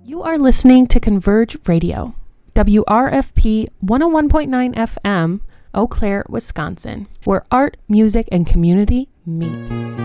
You are listening to Converge Radio, WRFP 101.9 FM, Eau Claire, Wisconsin, where art, music, and community meet.